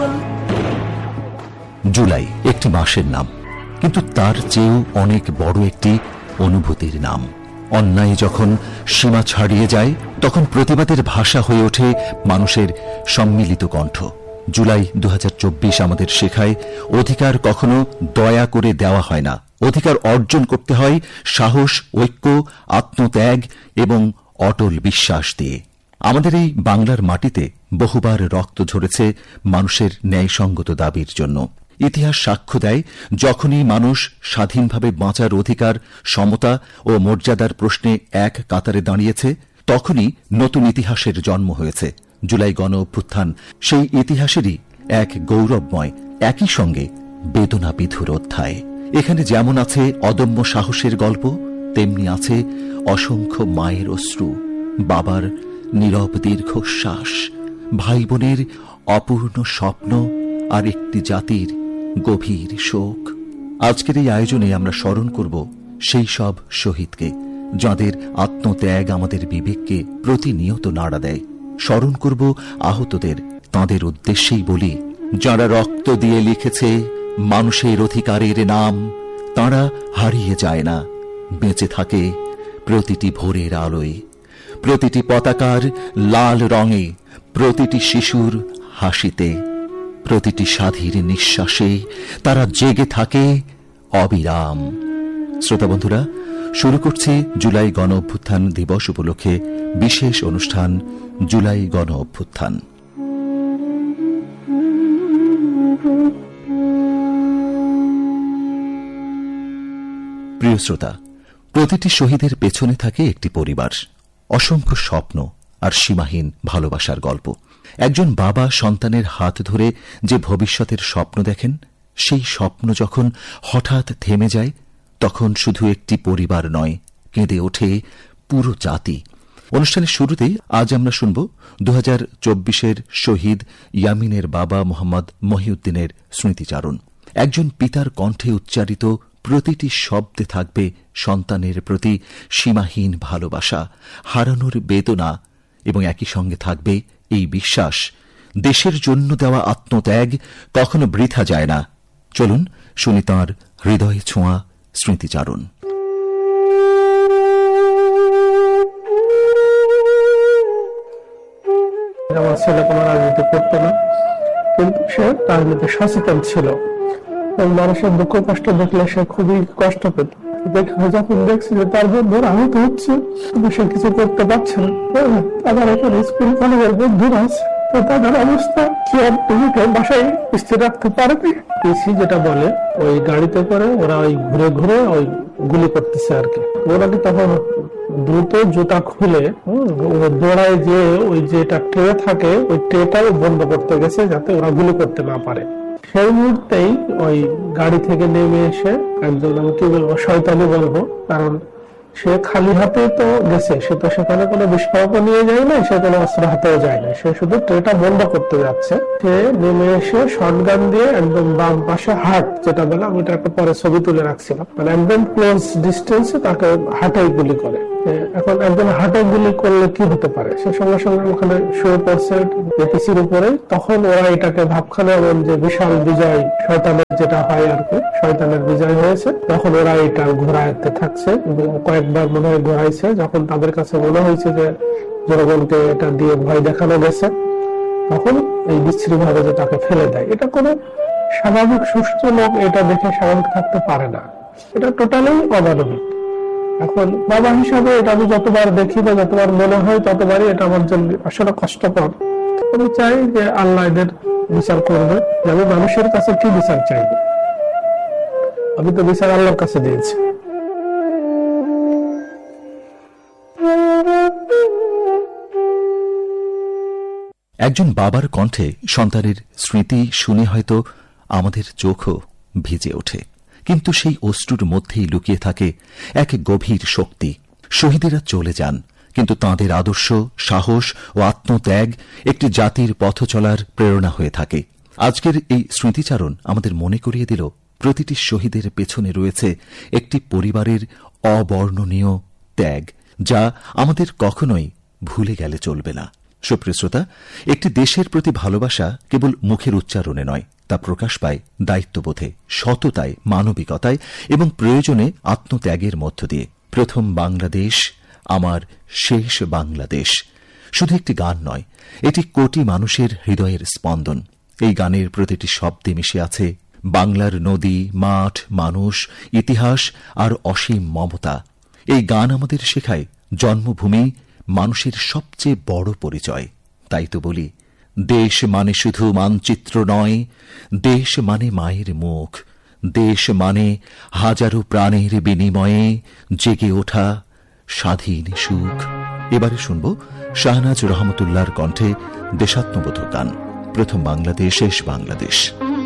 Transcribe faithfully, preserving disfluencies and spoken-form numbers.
জুলাই একটি মাসের নাম, কিন্তু তার চেয়েও অনেক বড় একটি অনুভূতির নাম। অন্যায় যখন সীমা ছাড়িয়ে যায়, তখন প্রতিবাদের ভাষা হয়ে ওঠে মানুষের সম্মিলিত কণ্ঠ। জুলাই দু হাজার চব্বিশ আমাদের শেখায়, অধিকার কখনো দয়া করে দেওয়া হয় না। অধিকার অর্জন করতে হয় সাহস, ঐক্য, আত্মত্যাগ এবং অটল বিশ্বাস দিয়ে। আমাদের এই বাংলার মাটিতে বহুবার রক্ত ঝরেছে মানুষের ন্যায়সঙ্গত দাবির জন্য। ইতিহাস সাক্ষ্য দেয়, যখনই মানুষ স্বাধীনভাবে বাঁচার অধিকার, সমতা ও মর্যাদার প্রশ্নে এক কাতারে দাঁড়িয়েছে, তখনই নতুন ইতিহাসের জন্ম হয়েছে। জুলাই গণ অভ্যুত্থান সেই ইতিহাসেরই এক গৌরবময়, একই সঙ্গে বেদনাবিধুর অধ্যায়। এখানে যেমন আছে অদম্য সাহসের গল্প, তেমনি আছে অসংখ্য মায়ের অশ্রু, বাবার নীরব দীর্ঘশ্বাস, ভাই বোনের অপূর্ণ স্বপ্ন আর একটি জাতির গভীর শোক। আজকের এই আয়োজনে আমরা স্মরণ করব সেই সব শহীদকে, যাঁদের আত্মত্যাগ আমাদের বিবেককে প্রতিনিয়ত নাড়া দেয়। স্মরণ করব আহতদের, তাঁদের উদ্দেশ্যেই বলি, যারা রক্ত দিয়ে লিখেছে মানুষের অধিকারের নাম, তাঁরা হারিয়ে যায় না, বেঁচে থাকে প্রতিটি ভোরের আলোয়, প্রতিটি পতাকার লাল রঙে, প্রতিটি শিশুর হাসিতে, প্রতিটি স্বাধীর নিঃশ্বাসে তারা জেগে থাকে অবিরাম। শ্রোতা বন্ধুরা, শুরু করছি জুলাই গণ অভ্যুত্থান দিবস উপলক্ষে বিশেষ অনুষ্ঠান জুলাই গণ অভ্যুত্থান। প্রিয় শ্রোতা, প্রতিটি শহীদের পেছনে থাকে একটি পরিবার, অসংখ্য স্বপ্ন আর সীমাহীন ভালোবাসার গল্প। একজন বাবা সন্তানের হাত ধরে যে ভবিষ্যতের স্বপ্ন দেখেন, সেই স্বপ্ন যখন হঠাৎ থেমে যায়, তখন শুধু একটি পরিবার নয়, কেঁদে ওঠে পুরো জাতি। অনুষ্ঠানের শুরুতেই আজ আমরা শুনব দু হাজার চব্বিশের শহীদ ইয়ামিনের বাবা মোহাম্মদ মহিউদ্দিনের স্মৃতিচারণ। একজন পিতার কণ্ঠে উচ্চারিত প্রতিটি শব্দে থাকবে সন্তানের প্রতি সীমাহীন ভালোবাসা, হারানোর বেদনা এবং একই সঙ্গে থাকবে এই বিশ্বাস, দেশের জন্য দেওয়া আত্মত্যাগ কখনো বৃথা যায় না। চলুন শুনি তাঁর হৃদয়ে ছোঁয়া স্মৃতিচারণ। আমার ছেলে কোনো রাজনীতি করতো না, কিন্তু সে রাজনীতি সচেতন ছিল। মানুষের দুঃখ কষ্ট দেখলে সে খুবই কষ্ট পেত। যখন দেখছি যে তার বন্ধুরা আহত হচ্ছে, কিন্তু সে কিছু করতে পারছে না, তাদের এখানে স্কুল কলেজের বন্ধুরা আছে, তো তাদের অবস্থা কি আর তুমি বাসায় স্থির রাখতে পারবে? পিসি যেটা বলে, ওই গাড়িতে করে ওরা ওই ঘুরে ঘুরে ওই গুলি করতেছে আর কি। ওরা কি তখন দ্রুত জুতা খুলে দৌড়ায় যে ওই যেটা ট্রে থাকে, ওই ট্রেটাও বন্ধ করতে গেছে যাতে ওরা গুলি করতে না পারে। সেই মুহূর্তেই ওই গাড়ি থেকে নেমে এসে একজন, আমি কি বলবো, শয়তানি বলবো, কারণ সে খালি হাতে তো গেছে, সে তো সেখানে কোনো বিস্ফোরক নিয়ে যায় না, সে কোনো অস্ত্র হাতেও যায় না, সে শুধু ট্রেটা বন্ধ করতে যাচ্ছে। সে নেমে এসে শটগান দিয়ে একদম বাম পাশে হার্ট, যেটা বলে, আমি এটা একটা পরে ছবি তুলে রাখছিলাম, মানে একদম ক্লোজ ডিস্টেন্সে তাকে হার্টে গুলি করে। এখন একজন হার্টে গুলি করলে কি হতে পারে? সে সঙ্গে সঙ্গে ওখানে শুয়ে পড়ছে এপিসির উপরে। তখন ওরা এটাকে ভাবখানে এমন যে বিশাল বিজয়, শয়তানের যেটা হয় আর কি, শয়তানের বিজয় হয়েছে। তখন ওরা এটা ঘোরাইতে থাকছে, কয়েকবার মনে হয় ঘোরাইছে। যখন তাদের কাছে মনে হয়েছে যে জনগণকে এটা দিয়ে ভয় দেখানো গেছে, তখন এই বিশ্রী ভাবে যে তাকে ফেলে দেয়। এটা কোনো স্বাভাবিক সুস্থ লোক এটা দেখে স্বাভাবিক থাকতে পারে না, এটা টোটালি অমানবিক। এখন বাবা হিসাবে এটা আমি যতবার দেখি বা যতবার মনে হয়, ততবারই এটা আমার জন্য আসলে কষ্টকর। আমি চাই যে আল্লাহ এদের বিচার করবে। আমি মানুষের কাছে কি বিচার চাইব? আমি তো বিচার আল্লাহর কাছে দিয়েছি। একজন বাবার কণ্ঠে সন্তানের স্মৃতি শুনে হয়তো আমাদের চোখও ভিজে ওঠে, কিন্তু সেই অশ্রুর মধ্যেই লুকিয়ে থাকে এক গভীর শক্তি। শহীদেরা চলে যান, কিন্তু তাঁদের আদর্শ, সাহস ও আত্মত্যাগ একটি জাতির পথ চলার প্রেরণা হয়ে থাকে। আজকের এই স্মৃতিচারণ আমাদের মনে করিয়ে দিল, প্রতিটি শহীদের পেছনে রয়েছে একটি পরিবারের অবর্ণনীয় ত্যাগ, যা আমাদের কখনোই ভুলে গেলে চলবে না। সুপ্রিয় শ্রোতা, একটি দেশের প্রতি ভালোবাসা কেবল মুখের উচ্চারণে নয়, তা প্রকাশ পায় দায়িত্ববোধে, সততায়, মানবিকতায় এবং প্রয়োজনে আত্মত্যাগের মধ্য দিয়ে। প্রথম বাংলাদেশ আমার শেষ বাংলাদেশ শুধু একটি গান নয়, এটি কোটি মানুষের হৃদয়ের স্পন্দন। এই গানের প্রতিটি শব্দে মিশে আছে বাংলার নদী, মাঠ, মানুষ, ইতিহাস আর অসীম মমতা। এই গান আমাদের শেখায় জন্মভূমি মানুষের সবচেয়ে বড় পরিচয়। তাই তো বলি, দেশ মানে শুধু মানচিত্র নয়, দেশ মানে মায়ের মুখ, দেশ মানে হাজারো প্রাণের বিনিময়ে জেগে ওঠা স্বাধীন সুখ। এবারে শুনব শাহনাজ রহমতুল্লাহর কণ্ঠে দেশাত্মবোধক গান, প্রথম বাংলাদেশ শেষ বাংলাদেশ।